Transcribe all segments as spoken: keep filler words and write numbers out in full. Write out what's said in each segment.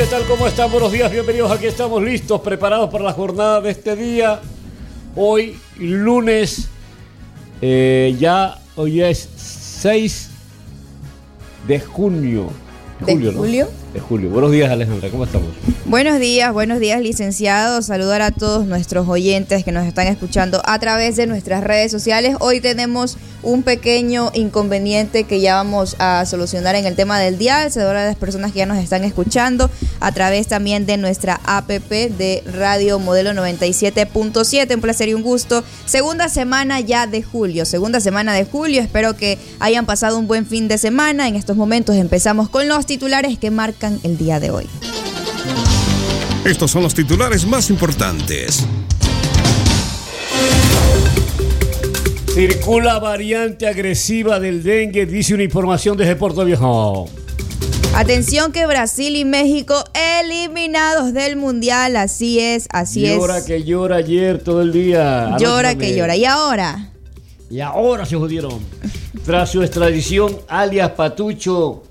¿Qué tal? ¿Cómo están? Buenos días, bienvenidos. Aquí estamos listos, preparados para la jornada de este día. Hoy, lunes, eh, ya, hoy ya es seis de junio. ¿De julio, julio? ¿no? De julio. Buenos días, Alejandra, ¿cómo estamos? Buenos días, buenos días, licenciado. Saludar a todos nuestros oyentes que nos están escuchando a través de nuestras redes sociales. Hoy tenemos un pequeño inconveniente que ya vamos a solucionar en el tema del dial. Saludar a las personas que ya nos están escuchando a través también de nuestra app de Radio Modelo noventa y siete punto siete. Un placer y un gusto. Segunda semana ya de julio, segunda semana de julio. Espero que hayan pasado un buen fin de semana. En estos momentos empezamos con los titulares que marcan el día de hoy. Estos son los titulares más importantes. Circula variante agresiva del dengue, dice una información desde Puerto Viejo. Atención que Brasil y México eliminados del Mundial, así es, así es. Llora que llora ayer todo el día. Llora que llora. ¿Y ahora? Y ahora se jodieron. Tras su extradición, alias Patucho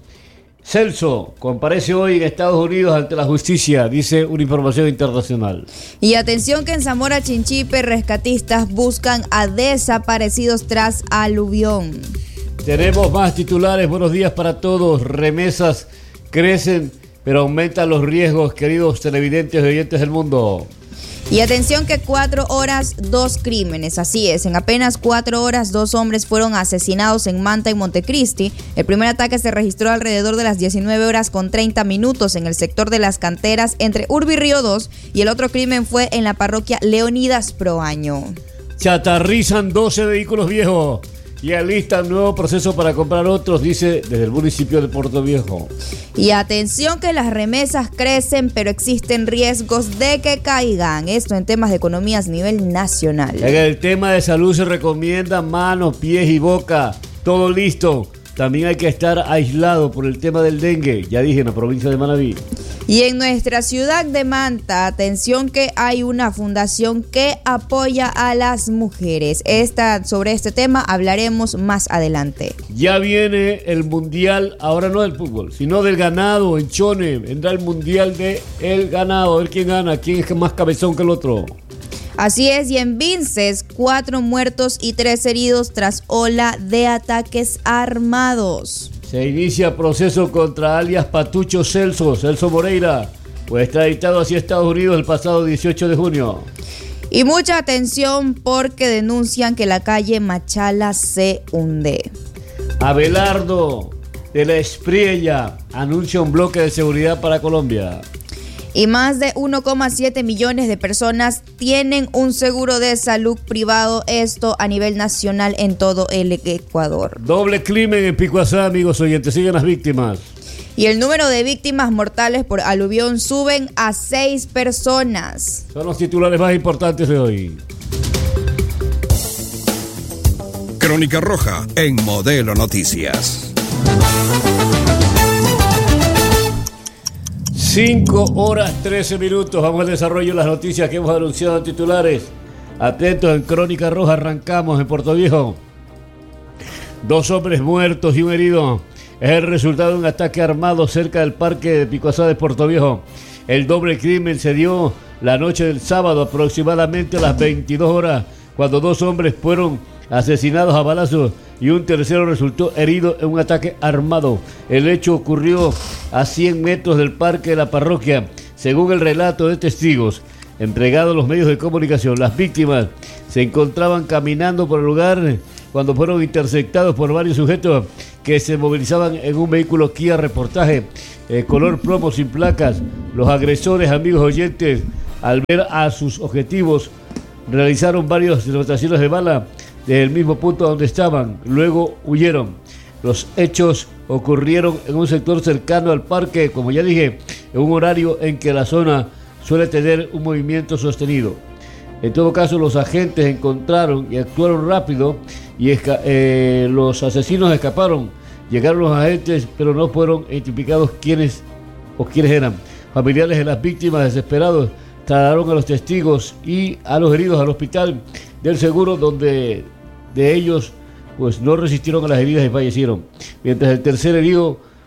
Celso comparece hoy en Estados Unidos ante la justicia, dice una información internacional. Y atención que en Zamora Chinchipe rescatistas buscan a desaparecidos tras aluvión. Tenemos más titulares, buenos días para todos. Remesas crecen, pero aumentan los riesgos, queridos televidentes y oyentes del mundo. Y atención que cuatro horas, dos crímenes, así es, en apenas cuatro horas dos hombres fueron asesinados en Manta y Montecristi. El primer ataque se registró alrededor de las diecinueve horas con treinta minutos en el sector de las canteras entre Urbi Río dos y el otro crimen fue en la parroquia Leonidas Proaño. Chatarrizan doce vehículos viejos y alistan nuevo proceso para comprar otros, dice desde el municipio de Puerto Viejo. Y atención que las remesas crecen, pero existen riesgos de que caigan. Esto en temas de economías a nivel nacional. En el tema de salud se recomienda manos, pies y boca, todo listo. También hay que estar aislado por el tema del dengue, ya dije, en la provincia de Manabí. Y en nuestra ciudad de Manta, atención que hay una fundación que apoya a las mujeres. Esta, sobre este tema hablaremos más adelante. Ya viene el mundial, ahora no del fútbol, sino del ganado en Chone. Vendrá el mundial del ganado, a ver quién gana, quién es más cabezón que el otro. Así es, y en Vinces, cuatro muertos y tres heridos tras ola de ataques armados. Se inicia proceso contra alias Patucho Celso, Celso Moreira, fue extraditado hacia Estados Unidos el pasado dieciocho de junio. Y mucha atención porque denuncian que la calle Machala se hunde. Abelardo de la Espriella anuncia un bloque de seguridad para Colombia. Y más de uno coma siete millones de personas tienen un seguro de salud privado, esto a nivel nacional en todo el Ecuador. Doble crimen en Picuazá, amigos oyentes, siguen las víctimas. Y el número de víctimas mortales por aluvión suben a seis personas. Son los titulares más importantes de hoy. Crónica Roja en Modelo Noticias. cinco horas trece minutos, vamos al desarrollo de las noticias que hemos anunciado en titulares. Atentos, en Crónica Roja arrancamos en Puerto Viejo. Dos hombres muertos y un herido. Es el resultado de un ataque armado cerca del parque de Picuazá de Puerto Viejo. El doble crimen se dio la noche del sábado, aproximadamente a las veintidós horas, cuando dos hombres fueron asesinados a balazos y un tercero resultó herido en un ataque armado. El hecho ocurrió a cien metros del parque de la parroquia, según el relato de testigos entregados a los medios de comunicación. Las víctimas se encontraban caminando por el lugar cuando fueron interceptados por varios sujetos que se movilizaban en un vehículo Kia Reportaje eh, color plomo sin placas. Los agresores, amigos oyentes, al ver a sus objetivos, realizaron varias demostraciones de bala desde el mismo punto donde estaban, luego huyeron. Los hechos ocurrieron en un sector cercano al parque, como ya dije, en un horario en que la zona suele tener un movimiento sostenido. En todo caso, los agentes encontraron y actuaron rápido y esca- eh, los asesinos escaparon. Llegaron los agentes, pero no fueron identificados quiénes o quiénes eran. Familiares de las víctimas, desesperados, trasladaron a los testigos y a los heridos al hospital del seguro, donde de ellos pues no resistieron a las heridas y fallecieron. Mientras el tercer herido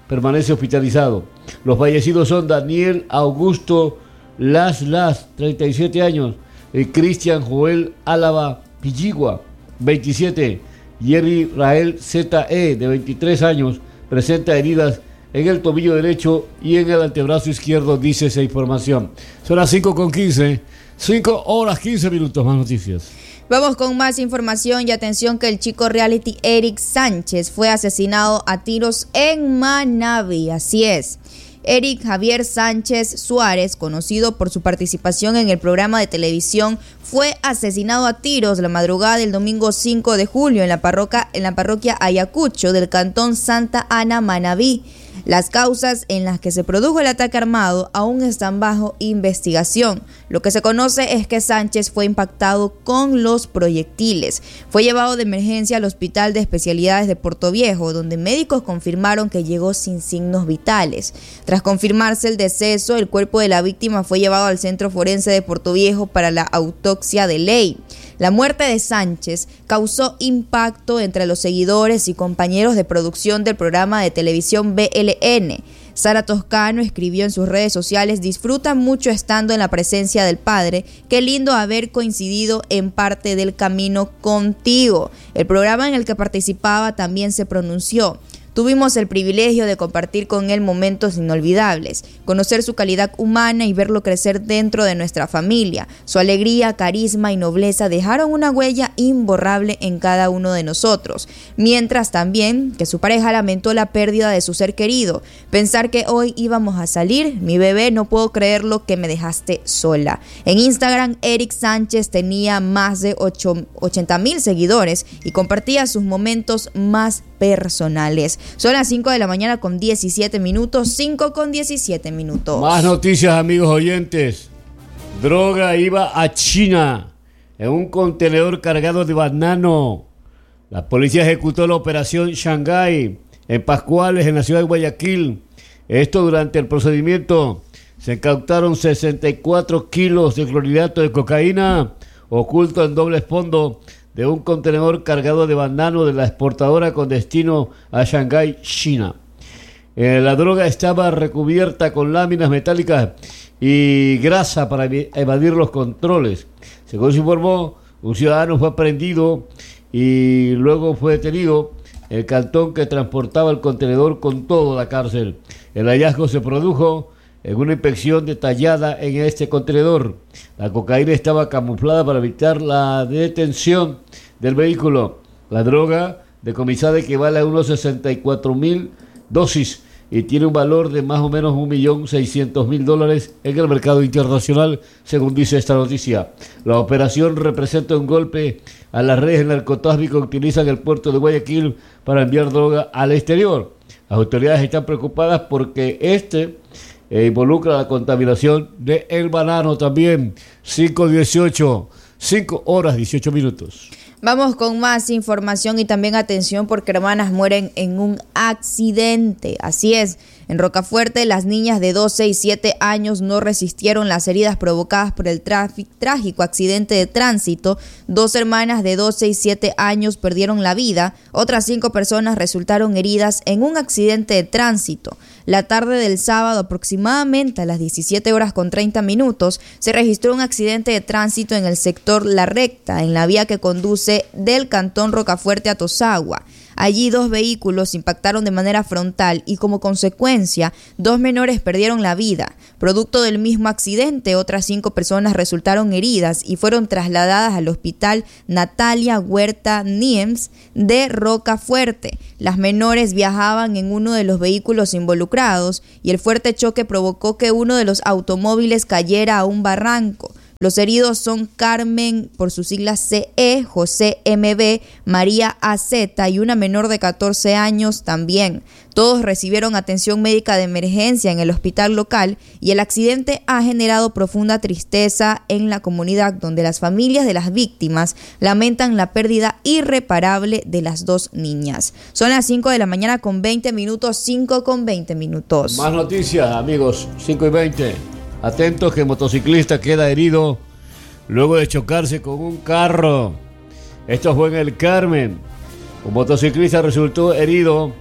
permanece hospitalizado. Los fallecidos son Daniel Augusto Las Las, treinta y siete años, y Cristian Joel Álava Pilligua, veintisiete, Jerry Rael Z E, de veintitrés años, presenta heridas en el tobillo derecho y en el antebrazo izquierdo, dice esa información. Son las cinco con quince, cinco horas quince minutos, más noticias. Vamos con más información y atención que el chico reality Eric Sánchez fue asesinado a tiros en Manabí, así es. Eric Javier Sánchez Suárez, conocido por su participación en el programa de televisión, fue asesinado a tiros la madrugada del domingo cinco de julio en la parroquia, en la parroquia Ayacucho del cantón Santa Ana, Manabí. Las causas en las que se produjo el ataque armado aún están bajo investigación. Lo que se conoce es que Sánchez fue impactado con los proyectiles. Fue llevado de emergencia al Hospital de Especialidades de Portoviejo, donde médicos confirmaron que llegó sin signos vitales. Tras confirmarse el deceso, el cuerpo de la víctima fue llevado al Centro Forense de Portoviejo para la autopsia de ley. La muerte de Sánchez causó impacto entre los seguidores y compañeros de producción del programa de televisión B L N. Sara Toscano escribió en sus redes sociales: disfruta mucho estando en la presencia del Padre, qué lindo haber coincidido en parte del camino contigo. El programa en el que participaba también se pronunció: tuvimos el privilegio de compartir con él momentos inolvidables, conocer su calidad humana y verlo crecer dentro de nuestra familia. Su alegría, carisma y nobleza dejaron una huella imborrable en cada uno de nosotros. Mientras también que su pareja lamentó la pérdida de su ser querido. Pensar que hoy íbamos a salir, mi bebé, no puedo creerlo que me dejaste sola. En Instagram, Eric Sánchez tenía más de ochenta mil seguidores y compartía sus momentos más personales. Son las cinco de la mañana con diecisiete minutos, cinco con diecisiete minutos. Más noticias, amigos oyentes. Droga iba a China en un contenedor cargado de banano. La policía ejecutó la operación Shanghái en Pascuales, en la ciudad de Guayaquil. Esto durante el procedimiento se incautaron sesenta y cuatro kilos de clorhidrato de cocaína oculto en doble fondo de un contenedor cargado de banano de la exportadora con destino a Shanghái, China. Eh, la droga estaba recubierta con láminas metálicas y grasa para evadir los controles. Según se informó, un ciudadano fue aprehendido y luego fue detenido el cantón que transportaba el contenedor con todo a la cárcel. El hallazgo se produjo en una inspección detallada en este contenedor. La cocaína estaba camuflada para evitar la detención del vehículo. La droga decomisada equivale a unos sesenta y cuatro mil dosis y tiene un valor de más o menos un millón seiscientos mil dólares en el mercado internacional, según dice esta noticia. La operación representa un golpe a las redes de narcotráfico que utilizan el puerto de Guayaquil para enviar droga al exterior. Las autoridades están preocupadas porque este e involucra la contaminación del banano también. cinco dieciocho, cinco horas dieciocho minutos. Vamos con más información y también atención porque hermanas mueren en un accidente. Así es, en Rocafuerte las niñas de doce y siete años no resistieron las heridas provocadas por el tráfico, trágico accidente de tránsito. Dos hermanas de doce y siete años perdieron la vida. Otras cinco personas resultaron heridas en un accidente de tránsito. La tarde del sábado, aproximadamente a las diecisiete horas con treinta minutos, se registró un accidente de tránsito en el sector La Recta, en la vía que conduce del cantón Rocafuerte a Tosagua. Allí dos vehículos impactaron de manera frontal y como consecuencia dos menores perdieron la vida. Producto del mismo accidente, otras cinco personas resultaron heridas y fueron trasladadas al hospital Natalia Huerta Niems de Rocafuerte. Las menores viajaban en uno de los vehículos involucrados y el fuerte choque provocó que uno de los automóviles cayera a un barranco. Los heridos son Carmen, por sus siglas C E, José M B, María A Z y una menor de catorce años también. Todos recibieron atención médica de emergencia en el hospital local y el accidente ha generado profunda tristeza en la comunidad, donde las familias de las víctimas lamentan la pérdida irreparable de las dos niñas. Son las cinco de la mañana con veinte minutos, cinco con veinte minutos. Más noticias, amigos, cinco y veinte. Atentos que motociclista queda herido luego de chocarse con un carro. Esto fue en El Carmen. Un motociclista resultó herido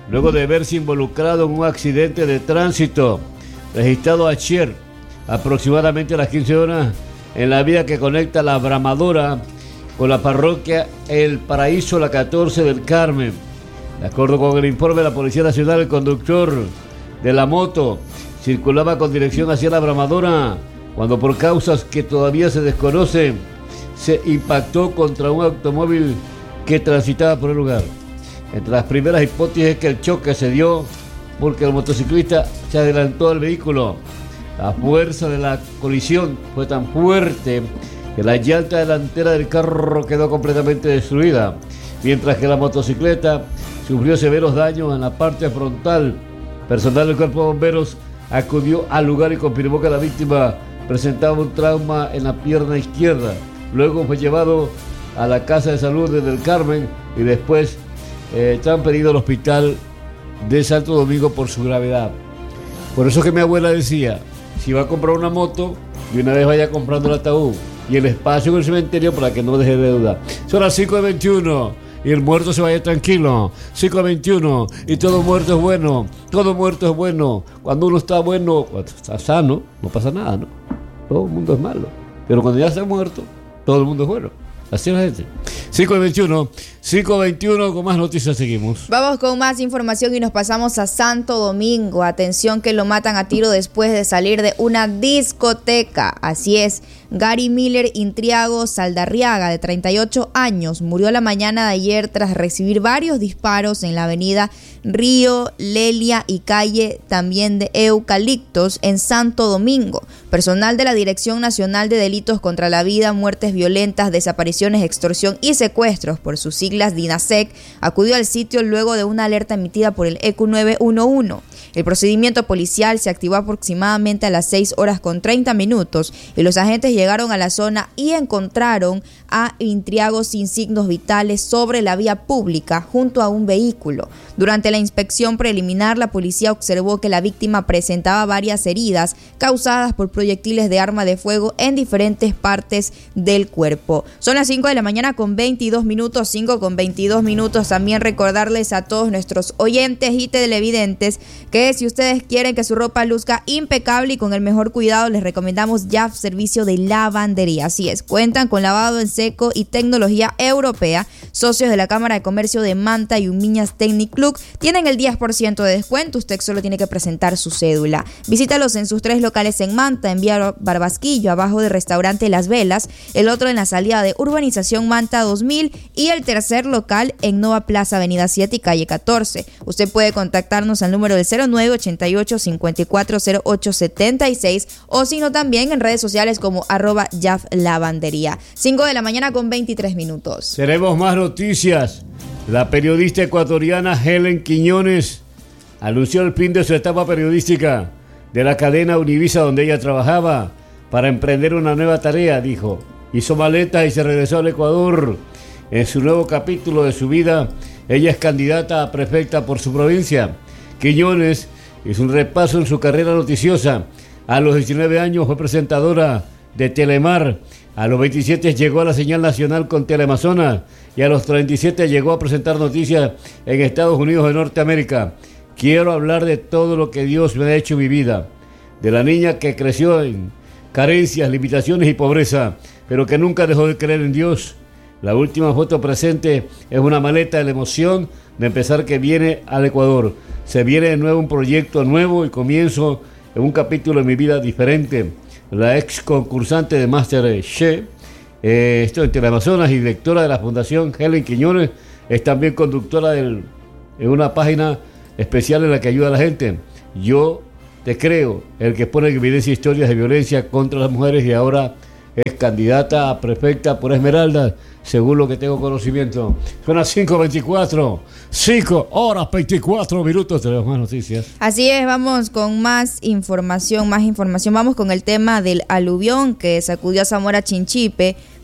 luego de verse involucrado en un accidente de tránsito registrado ayer, aproximadamente a las quince horas, en la vía que conecta La Bramadora con la parroquia El Paraíso, la catorce del Carmen. De acuerdo con el informe de la Policía Nacional, el conductor de la moto circulaba con dirección hacia La Bramadora cuando, por causas que todavía se desconocen, se impactó contra un automóvil que transitaba por el lugar. Entre las primeras hipótesis es que el choque se dio porque el motociclista se adelantó al vehículo. La fuerza de la colisión fue tan fuerte que la llanta delantera del carro quedó completamente destruida, mientras que la motocicleta sufrió severos daños en la parte frontal. Personal del Cuerpo de Bomberos acudió al lugar y confirmó que la víctima presentaba un trauma en la pierna izquierda. Luego fue llevado a la Casa de Salud de Del Carmen y después eh, transferido al hospital de Santo Domingo por su gravedad. Por eso que mi abuela decía, si va a comprar una moto, de una vez vaya comprando el ataúd y el espacio en el cementerio para que no deje deuda. Son las cinco de veintiuno y el muerto se vaya tranquilo. cinco de veintiuno y todo muerto es bueno. Todo muerto es bueno. Cuando uno está bueno, cuando está sano, no pasa nada, ¿no? Todo el mundo es malo. Pero cuando ya está muerto, todo el mundo es bueno. Así es la gente. cinco de veintiuno, cinco de veintiuno, con más noticias seguimos. Vamos con más información y nos pasamos a Santo Domingo. Atención, que lo matan a tiro después de salir de una discoteca. Así es, Gary Miller Intriago Saldarriaga, de treinta y ocho años, murió la mañana de ayer tras recibir varios disparos en la avenida Río, Lelia y calle también de Eucaliptos en Santo Domingo. Personal de la Dirección Nacional de Delitos contra la Vida, Muertes Violentas, Desapariciones, Extorsión y Secuestros, por sus siglas DINASEC, acudió al sitio luego de una alerta emitida por el E Q nueve uno uno. El procedimiento policial se activó aproximadamente a las seis horas con treinta minutos y los agentes llegaron a la zona y encontraron a Intriago sin signos vitales sobre la vía pública junto a un vehículo. Durante la inspección preliminar, la policía observó que la víctima presentaba varias heridas causadas por proyectiles de arma de fuego en diferentes partes del cuerpo. Son las cinco de la mañana con veintidós minutos, cinco con veintidós minutos. También recordarles a todos nuestros oyentes y televidentes que si ustedes quieren que su ropa luzca impecable y con el mejor cuidado, les recomendamos J A F Servicio de Lavandería. Así es, cuentan con lavado en seco y tecnología europea. Socios de la Cámara de Comercio de Manta y Umiñas Technic Look tienen el diez por ciento de descuento. Usted solo tiene que presentar su cédula. Visítalos en sus tres locales en Manta, en Vía Barbasquillo, abajo del restaurante Las Velas, el otro en la salida de Urbanización Manta dos mil y el tercer local en Nova Plaza, Avenida siete y calle catorce. Usted puede contactarnos al número del cero nueve ochenta y ocho cincuenta y cuatro cero ocho setenta y seis o sino también en redes sociales como arroba Jaf Lavandería. cinco de la mañana con veintitrés minutos. Tenemos más noticias. La periodista ecuatoriana Helen Quiñones anunció el fin de su etapa periodística de la cadena Univisa donde ella trabajaba para emprender una nueva tarea, dijo. Hizo maletas y se regresó al Ecuador. En su nuevo capítulo de su vida, ella es candidata a prefecta por su provincia. Quiñones hizo un repaso en su carrera noticiosa. A los diecinueve años fue presentadora de Telemar. A los veintisiete llegó a la señal nacional con Teleamazonas y a los treinta y siete llegó a presentar noticias en Estados Unidos de Norteamérica. Quiero hablar de todo lo que Dios me ha hecho en mi vida. De la niña que creció en carencias, limitaciones y pobreza, pero que nunca dejó de creer en Dios. La última foto presente es una maleta de la emoción de empezar que viene al Ecuador. Se viene de nuevo un proyecto nuevo y comienzo en un capítulo de mi vida diferente. La ex concursante de MasterChef, eh, esto en Teleamazonas y directora de la Fundación Helen Quiñones, es también conductora del, en una página especial en la que ayuda a la gente. Yo te creo, el que pone en evidencia historias de violencia contra las mujeres y ahora es candidata a prefecta por Esmeralda, según lo que tengo conocimiento. Son las cinco veinticuatro, cinco horas veinticuatro minutos. Tenemos más noticias. Así es, vamos con más información, más información. Vamos con el tema del aluvión que sacudió a Zamora Chinchipe.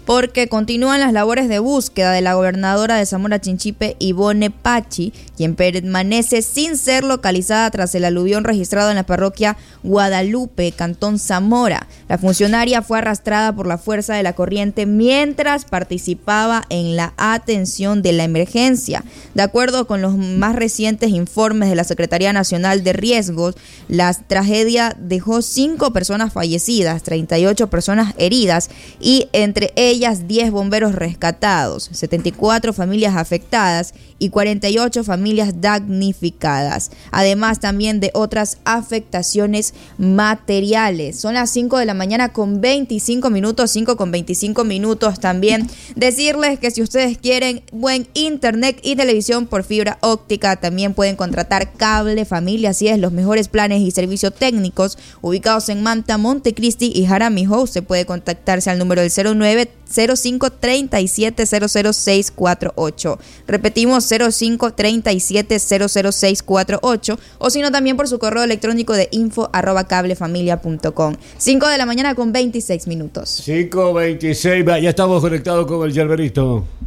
porque continúan las labores de búsqueda de la gobernadora de Zamora Chinchipe, Ivonne Pachi, quien permanece sin ser localizada tras el aluvión registrado en la parroquia Guadalupe, Cantón Zamora. La funcionaria fue arrastrada por la fuerza de la corriente mientras participaba en la atención de la emergencia. De acuerdo con los más recientes informes de la Secretaría Nacional de Riesgos, la tragedia dejó cinco personas fallecidas, treinta y ocho personas heridas y entre ellas diez bomberos rescatados, setenta y cuatro familias afectadas y cuarenta y ocho familias damnificadas, además también de otras afectaciones materiales. Son las cinco de la mañana con veinticinco minutos, cinco con veinticinco minutos. También decirles que si ustedes quieren buen internet y televisión por fibra óptica, también pueden contratar Cable Familia, así es, los mejores planes y servicios técnicos ubicados en Manta, Montecristi y Jaramillo. Se puede contactarse al número del cero nueve cero cinco treinta y siete cero cero seis cuatro ocho. Repetimos, cero cinco treinta y siete cero cero seis cuatro ocho, o si no también por su correo electrónico de info arroba cablefamilia punto com. cinco de la mañana con veintiséis minutos. cinco veintiséis, ya estamos conectados con el Yalberito.